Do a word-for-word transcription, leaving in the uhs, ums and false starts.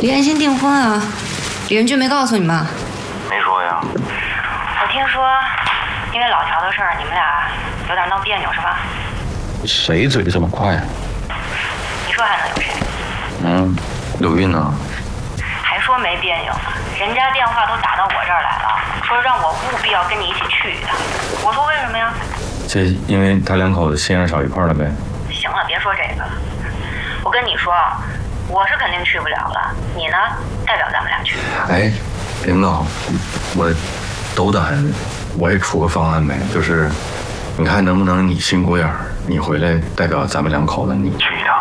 李安心订婚啊？李仁俊没告诉你吗？ 没说呀。 我听说，因为老乔的事儿，你们俩有点闹别扭是吧？ 谁嘴这么快啊？ 你说还能有谁？ 嗯，刘韵呢？ 还说没别扭呢，人家电话都打到我这儿来了，说让我务必要跟你一起去一趟。我说为什么呀？ 这因为他两口子心眼少一块了呗。 行了，别说这个了。我跟你说，我是肯定去不了了，你呢，代表咱们俩去。 哎，领导，我斗胆，我也出个方案呗，就是你看能不能你心骨眼儿，你回来代表咱们两口子你去一趟。